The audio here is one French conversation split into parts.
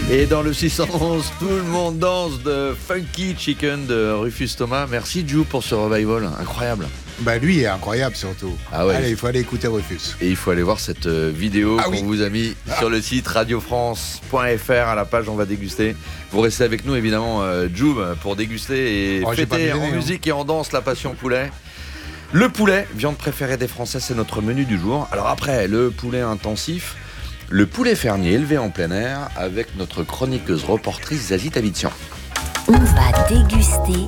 Et dans le 611, tout le monde danse de Funky Chicken de Rufus Thomas. Merci Jou pour ce revival incroyable. Bah lui est incroyable surtout. Ah ouais. Allez, il faut aller écouter Rufus. Et il faut aller voir cette vidéo qu'on vous a mis sur le site radiofrance.fr à la page On va déguster. Vous restez avec nous évidemment Jou pour déguster et fêter en musique et en danse la passion poulet. Le poulet, viande préférée des Français, c'est notre menu du jour. Alors après, le poulet intensif, le poulet fermier élevé en plein air avec notre chroniqueuse reportrice Zazie Tavitsian. On va déguster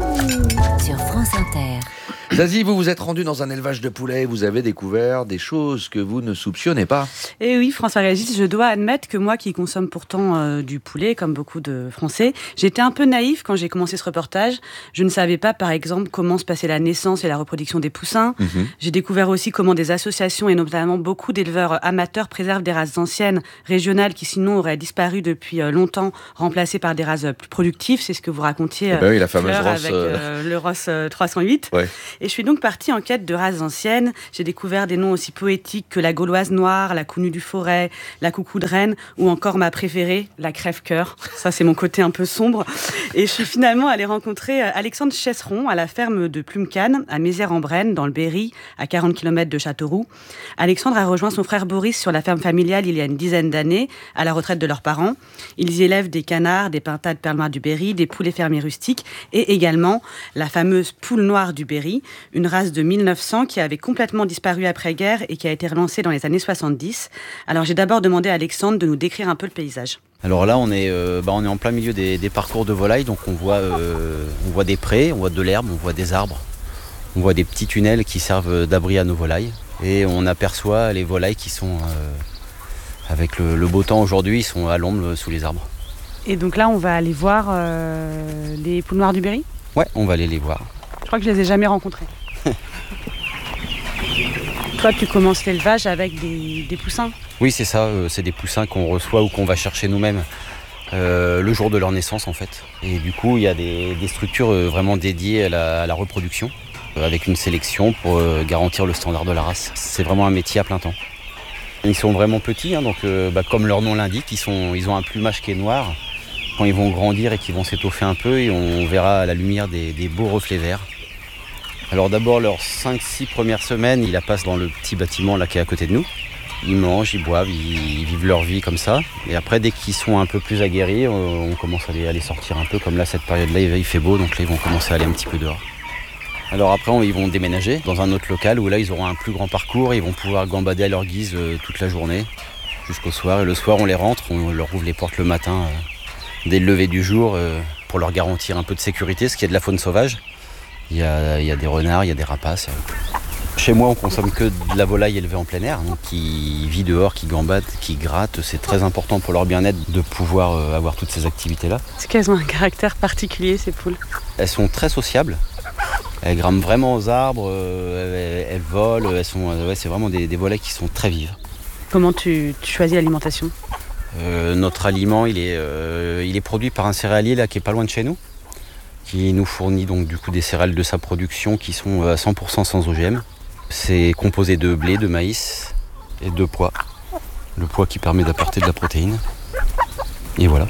sur France Inter. Zazie, vous vous êtes rendu dans un élevage de poulets, vous avez découvert des choses que vous ne soupçonnez pas. Et oui, François-Régis, je dois admettre que moi qui consomme pourtant du poulet, comme beaucoup de Français, j'étais un peu naïf quand j'ai commencé ce reportage. Je ne savais pas, par exemple, comment se passait la naissance et la reproduction des poussins. J'ai découvert aussi comment des associations et notamment beaucoup d'éleveurs amateurs préservent des races anciennes, régionales, qui sinon auraient disparu depuis longtemps, remplacées par des races plus productives. C'est ce que vous racontiez, oui, la fameuse Fleur, Ross, avec le Ross 308. Ouais. Et je suis donc partie en quête de races anciennes. J'ai découvert des noms aussi poétiques que la Gauloise noire, la Counue du Forêt, la Coucou de Rennes, ou encore ma préférée, la Crève-Cœur. Ça, c'est mon côté un peu sombre. Et je suis finalement allée rencontrer Alexandre Chesseron à la ferme de Plumecane, à Mézières-en-Brenne, dans le Berry, à 40 km de Châteauroux. Alexandre a rejoint son frère Boris sur la ferme familiale il y a une dizaine d'années, à la retraite de leurs parents. Ils y élèvent des canards, des pintades perles noires du Berry, des poulets fermiers rustiques et également la fameuse poule noire du Berry, une race de 1900 qui avait complètement disparu après-guerre et qui a été relancée dans les années 70. Alors j'ai d'abord demandé à Alexandre de nous décrire un peu le paysage. Alors là, on est en plein milieu des parcours de volailles, donc on voit des prés, on voit de l'herbe, on voit des arbres, on voit des petits tunnels qui servent d'abri à nos volailles, et on aperçoit les volailles qui sont, avec le beau temps aujourd'hui, ils sont à l'ombre sous les arbres. Et donc là, on va aller voir les poules noires du Berry ? Ouais, on va aller les voir. Je crois que je les ai jamais rencontrées. Toi, tu commences l'élevage avec des poussins ? Oui, c'est ça, c'est des poussins qu'on reçoit ou qu'on va chercher nous-mêmes le jour de leur naissance en fait. Et du coup, il y a des structures vraiment dédiées à la reproduction, avec une sélection pour garantir le standard de la race. C'est vraiment un métier à plein temps. Ils sont vraiment petits, donc comme leur nom l'indique, ils ont un plumage qui est noir. Quand ils vont grandir et qu'ils vont s'étoffer un peu, et on verra à la lumière des beaux reflets verts. Alors d'abord, leurs 5-6 premières semaines, ils la passent dans le petit bâtiment là qui est à côté de nous. Ils mangent, ils boivent, ils vivent leur vie comme ça. Et après, dès qu'ils sont un peu plus aguerris, on commence à les sortir un peu. Comme là, cette période-là, il fait beau, donc là, ils vont commencer à aller un petit peu dehors. Alors après, ils vont déménager dans un autre local où là, ils auront un plus grand parcours. Ils vont pouvoir gambader à leur guise toute la journée jusqu'au soir. Et le soir, on les rentre, on leur ouvre les portes le matin dès le lever du jour pour leur garantir un peu de sécurité, parce qu'il y a de la faune sauvage. Il y a des renards, il y a des rapaces. Chez moi, on consomme que de la volaille élevée en plein air, donc qui vit dehors, qui gambade, qui gratte. C'est très important pour leur bien-être de pouvoir avoir toutes ces activités-là. Est-ce qu'elles ont un caractère particulier, ces poules ? Elles sont très sociables. Elles grimpent vraiment aux arbres, elles volent. C'est vraiment des volailles qui sont très vives. Comment tu choisis l'alimentation ? Notre aliment, il est produit par un céréalier là, qui est pas loin de chez nous, qui nous fournit donc du coup des céréales de sa production qui sont à 100% sans OGM. C'est composé de blé, de maïs et de pois. Le pois qui permet d'apporter de la protéine. Et voilà.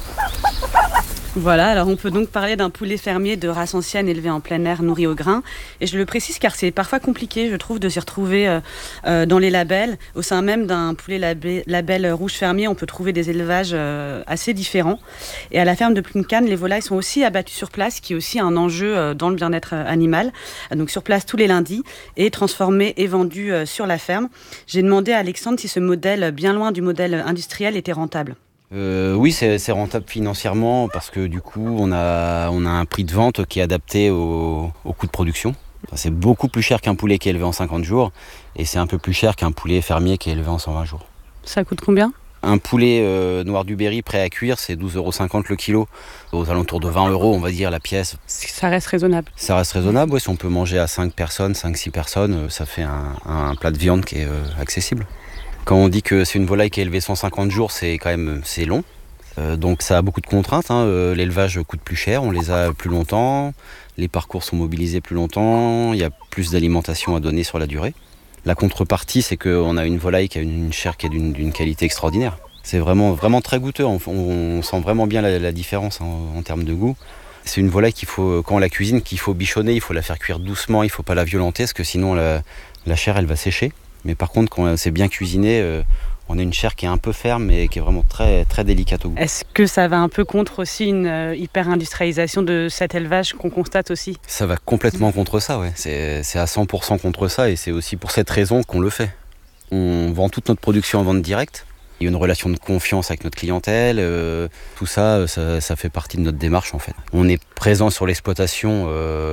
Voilà, alors on peut donc parler d'un poulet fermier de race ancienne élevé en plein air, nourri au grain. Et je le précise car c'est parfois compliqué, je trouve, de s'y retrouver dans les labels. Au sein même d'un poulet label rouge fermier, on peut trouver des élevages assez différents. Et à la ferme de Plumecane, les volailles sont aussi abattues sur place, qui est aussi un enjeu dans le bien-être animal. Donc sur place tous les lundis et transformées et vendues sur la ferme. J'ai demandé à Alexandre si ce modèle, bien loin du modèle industriel, était rentable. Oui, c'est rentable financièrement parce que du coup, on a un prix de vente qui est adapté au coût de production. Enfin, c'est beaucoup plus cher qu'un poulet qui est élevé en 50 jours et c'est un peu plus cher qu'un poulet fermier qui est élevé en 120 jours. Ça coûte combien ? Un poulet noir du Berry prêt à cuire, c'est 12,50 € le kilo. Aux alentours de 20 €, on va dire, la pièce. Ça reste raisonnable. Ça reste raisonnable, oui. Si on peut manger à 5 personnes, 5-6 personnes, ça fait un plat de viande qui est accessible. Quand on dit que c'est une volaille qui est élevée 150 jours, c'est long. Donc ça a beaucoup de contraintes. L'élevage coûte plus cher, on les a plus longtemps. Les parcours sont mobilisés plus longtemps. Il y a plus d'alimentation à donner sur la durée. La contrepartie, c'est qu'on a une volaille qui a une chair qui est d'une qualité extraordinaire. C'est vraiment, vraiment très goûteux. On sent vraiment bien la différence en termes de goût. C'est une volaille quand on la cuisine, qu'il faut bichonner, il faut la faire cuire doucement, il ne faut pas la violenter, parce que sinon la chair, elle va sécher. Mais par contre, quand c'est bien cuisiné, on a une chair qui est un peu ferme, mais qui est vraiment très, très délicate au goût. Est-ce que ça va un peu contre aussi une hyper-industrialisation de cet élevage qu'on constate aussi ? Ça va complètement contre ça, ouais. C'est à 100% contre ça, et c'est aussi pour cette raison qu'on le fait. On vend toute notre production en vente directe. Il y a une relation de confiance avec notre clientèle, tout ça fait partie de notre démarche en fait. On est présent sur l'exploitation,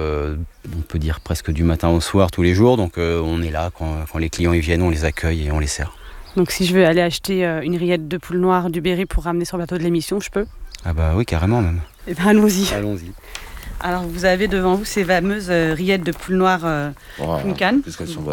on peut dire presque du matin au soir tous les jours, donc on est là quand les clients y viennent, on les accueille et on les sert. Donc si je veux aller acheter une rillette de poule noire du Berry pour ramener sur le plateau de l'émission, je peux ? Ah bah oui, carrément même. Eh ben allons-y. Allons-y. Alors vous avez devant vous ces fameuses rillettes de poule noire Punkan. Qu'est-ce qu'elles sont bonnes ?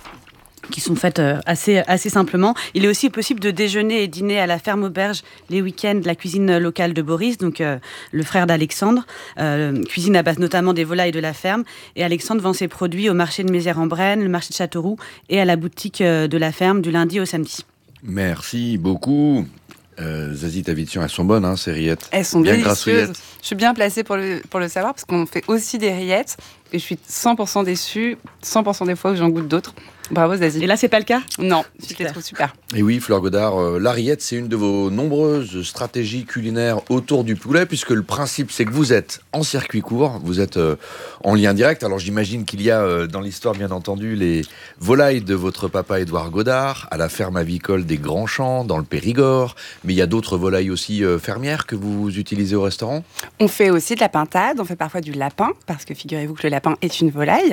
Qui sont faites assez simplement. Il est aussi possible de déjeuner et dîner à la ferme auberge les week-ends de la cuisine locale de Boris, donc le frère d'Alexandre, cuisine à base notamment des volailles de la ferme. Et Alexandre vend ses produits au marché de Mézières-en-Brenne, le marché de Châteauroux et à la boutique de la ferme du lundi au samedi. Merci beaucoup. Zazie Tavitian, elles sont bonnes, hein, ces rillettes. Elles sont bien délicieuses. Je suis bien placée pour le savoir parce qu'on fait aussi des rillettes et je suis 100% déçue 100% des fois que j'en goûte d'autres. Bravo Zazie. Et là, c'est pas le cas ? Non, je les trouve super. Et oui, Fleur Godard, la rillette, c'est une de vos nombreuses stratégies culinaires autour du poulet, puisque le principe, c'est que vous êtes en circuit court, vous êtes en lien direct. Alors j'imagine qu'il y a dans l'histoire, bien entendu, les volailles de votre papa Édouard Godard, à la ferme avicole des Grands Champs, dans le Périgord. Mais il y a d'autres volailles aussi fermières que vous utilisez au restaurant ? On fait aussi de la pintade, on fait parfois du lapin, parce que figurez-vous que le lapin est une volaille.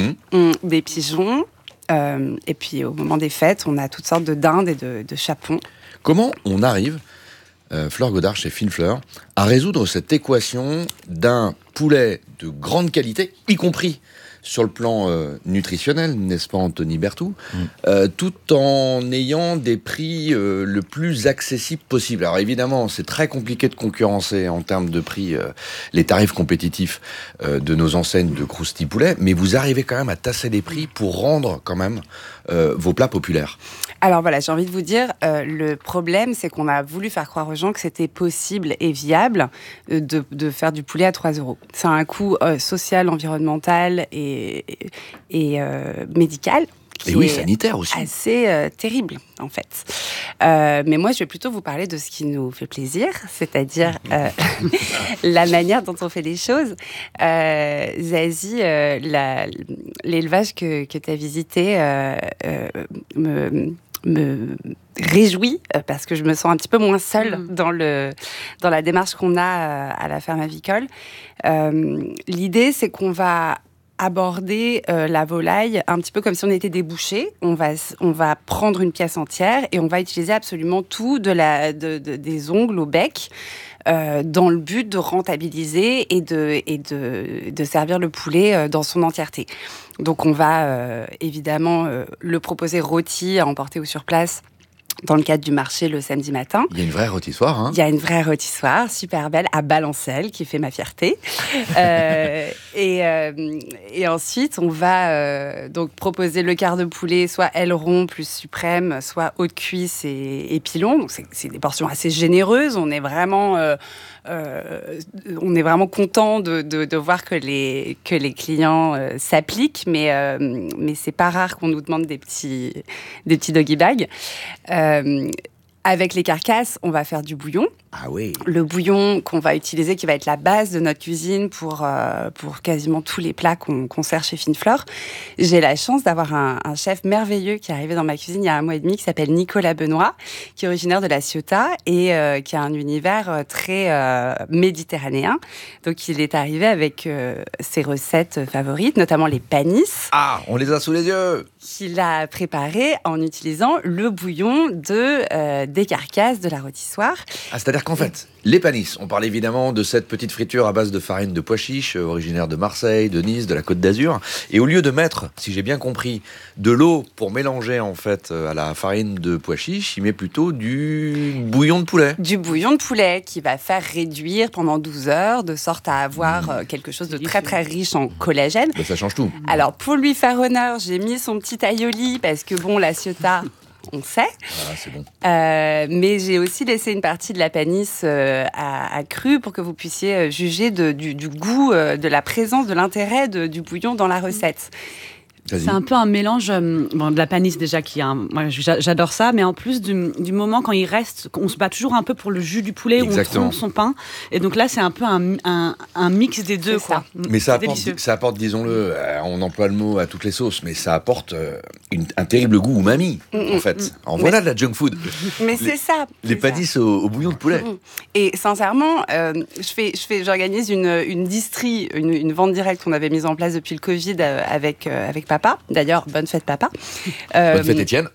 Des pigeons. Et puis au moment des fêtes, on a toutes sortes de dindes et de chapons. Comment on arrive, Fleur Godard chez Fine Fleur, à résoudre cette équation d'un poulet de grande qualité, y compris sur le plan nutritionnel, n'est-ce pas Anthony Berthoud, tout en ayant des prix le plus accessibles possible. Alors évidemment, c'est très compliqué de concurrencer en termes de prix les tarifs compétitifs de nos enseignes de croustilles poulet, mais vous arrivez quand même à tasser les prix pour rendre quand même vos plats populaires. Alors voilà, j'ai envie de vous dire, le problème, c'est qu'on a voulu faire croire aux gens que c'était possible et viable de faire du poulet à 3 €. C'est un coût social, environnemental et médical. Et oui, sanitaire aussi. Assez terrible, en fait. Mais moi, je vais plutôt vous parler de ce qui nous fait plaisir, c'est-à-dire la manière dont on fait les choses. Zazie, l'élevage que tu as visité me réjouit parce que je me sens un petit peu moins seule dans la démarche qu'on a à la ferme avicole. L'idée, c'est qu'on va aborder la volaille un petit peu comme si on était des bouchers. On va prendre une pièce entière et on va utiliser absolument tout des ongles au bec dans le but de rentabiliser et de servir le poulet dans son entièreté. Donc on va évidemment le proposer rôti à emporter ou sur place dans le cadre du marché le samedi matin. Il y a une vraie rôtissoire, hein ? Il y a une vraie rôtissoire, super belle, à Balancelle, qui fait ma fierté. Et ensuite, on va donc proposer le quart de poulet, soit aileron plus suprême, soit haute cuisse et pilon. Donc c'est des portions assez généreuses. On est vraiment content de voir que les clients s'appliquent, mais c'est pas rare qu'on nous demande des petits doggy bags. Avec les carcasses, on va faire du bouillon. Ah oui. Le bouillon qu'on va utiliser, qui va être la base de notre cuisine pour quasiment tous les plats qu'on sert chez Fine Fleur. J'ai la chance d'avoir un chef merveilleux qui est arrivé dans ma cuisine il y a 1 mois et demi, qui s'appelle Nicolas Benoît, qui est originaire de La Ciotat et qui a un univers très méditerranéen. Donc il est arrivé avec ses recettes favorites, notamment les panisses. Ah, on les a sous les yeux. Qu'il a préparé en utilisant le bouillon des carcasses de la rôtissoire. Ah, c'est-à-dire qu'en fait, les panisses, on parle évidemment de cette petite friture à base de farine de pois chiche, originaire de Marseille, de Nice, de la Côte d'Azur. Et au lieu de mettre, si j'ai bien compris, de l'eau pour mélanger en fait à la farine de pois chiche, il met plutôt du bouillon de poulet. Du bouillon de poulet qui va faire réduire pendant 12 heures, de sorte à avoir quelque chose de très très riche en collagène. Ben, ça change tout. Alors pour lui faire honneur, j'ai mis son petit aioli parce que bon, La Ciotat... on sait. Ah, c'est bon. Mais j'ai aussi laissé une partie de la panisse à cru pour que vous puissiez juger du goût, de la présence, de l'intérêt du bouillon dans la recette. C'est un peu un mélange de la panisse déjà moi j'adore ça, mais en plus du moment quand il reste, on se bat toujours un peu pour le jus du poulet. Exactement. Où on trempe son pain, et donc là c'est un peu un mix des deux, quoi. Mais ça apporte, disons-le, on emploie le mot à toutes les sauces, mais ça apporte un terrible goût umami, en fait. Voilà de la junk food. Mais c'est ça. Les pannisses au bouillon de poulet. Et sincèrement, j'organise une distrie, une vente directe qu'on avait mise en place depuis le Covid avec papa. D'ailleurs, bonne fête papa. Bonne fête Étienne.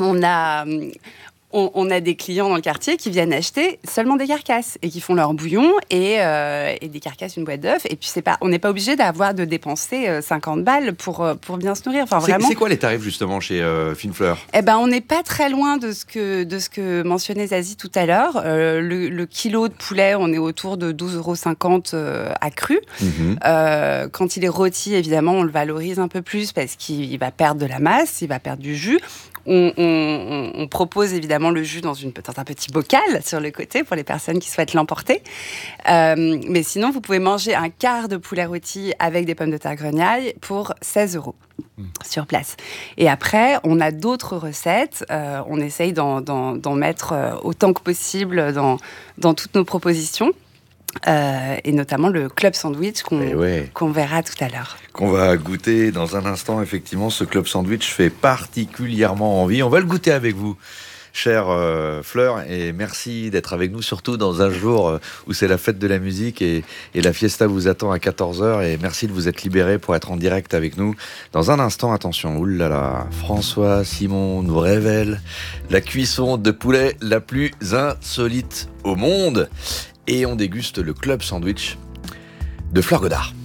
On a des clients dans le quartier qui viennent acheter seulement des carcasses et qui font leur bouillon et des carcasses, une boîte d'œufs. Et puis on n'est pas obligé de dépenser 50 balles pour bien se nourrir. Enfin, vraiment. C'est quoi les tarifs justement chez Fine Fleur ? On n'est pas très loin de ce que mentionnait Zazie tout à l'heure. Le kilo de poulet, on est autour de 12,50 € à cru. Quand il est rôti, évidemment, on le valorise un peu plus parce qu'il va perdre de la masse, il va perdre du jus. On propose évidemment le jus dans un petit bocal sur le côté pour les personnes qui souhaitent l'emporter. Mais sinon, vous pouvez manger un quart de poulet rôti avec des pommes de terre grenaille pour 16 € sur place. Et après, on a d'autres recettes. On essaye d'en mettre autant que possible dans toutes nos propositions. Et notamment le club sandwich qu'on verra tout à l'heure. Qu'on va goûter dans un instant, effectivement. Ce club sandwich fait particulièrement envie. On va le goûter avec vous, chère Fleur, et merci d'être avec nous, surtout dans un jour où c'est la fête de la musique et la fiesta vous attend à 14h, et merci de vous être libéré pour être en direct avec nous. Dans un instant, attention, oulala, François Simon nous révèle la cuisson de poulet la plus insolite au monde. Et on déguste le club sandwich de Fleur Godard.